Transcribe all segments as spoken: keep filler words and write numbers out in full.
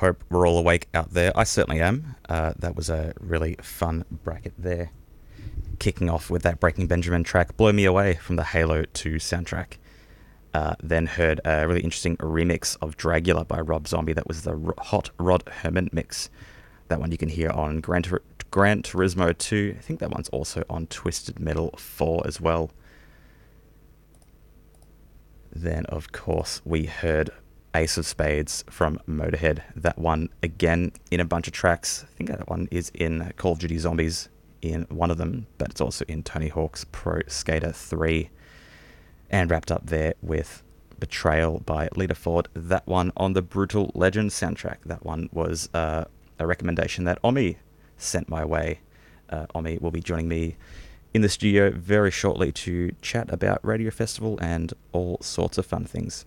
Hope we're all awake out there. I certainly am. Uh, that was a really fun bracket there. Kicking off with that Breaking Benjamin track, Blow Me Away, from the Halo two soundtrack. Uh, then heard a really interesting remix of Dragula by Rob Zombie. That was the R- Hot Rod Herman mix. That one you can hear on Gran, Tur- Gran Turismo two. I think that one's also on Twisted Metal four as well. Then, of course, we heard Ace of Spades from Motorhead. That one, again, in a bunch of tracks. I think that one is in Call of Duty Zombies in one of them, but it's also in Tony Hawk's Pro Skater three. And wrapped up there with Betrayal by Lita Ford. That one on the Brutal Legend soundtrack. That one was uh, a recommendation that Omi sent my way. Uh, Omi will be joining me in the studio very shortly to chat about Radio Festival and all sorts of fun things.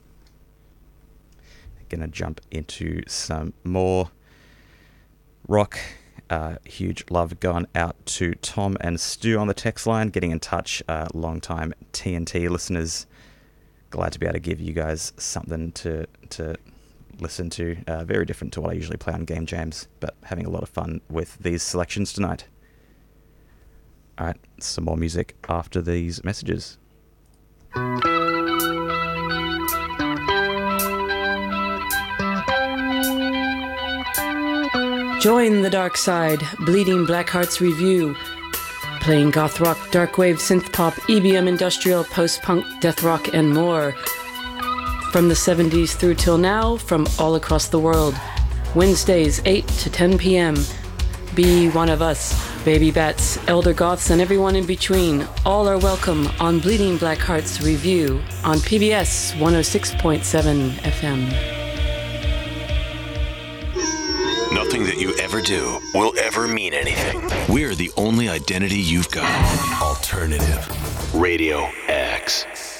Gonna jump into some more rock. Uh, huge love gone out to Tom and Stu on the text line, getting in touch. Uh, long-time T N T listeners. Glad to be able to give you guys something to to listen to. Uh, very different to what I usually play on Game Jams, but having a lot of fun with these selections tonight. All right, some more music after these messages. Join the dark side, Bleeding Blackheart's review. Playing goth rock, dark wave, synth pop, E B M, industrial, post-punk, death rock, and more. From the seventies through till now, from all across the world. Wednesdays, eight to ten p.m. Be one of us. Baby Bats, Elder Goths, and everyone in between. All are welcome on Bleeding Blackheart's review on P B S one oh six point seven F M. Nothing that you ever do will ever mean anything. We're the only identity you've got. Alternative Radio X.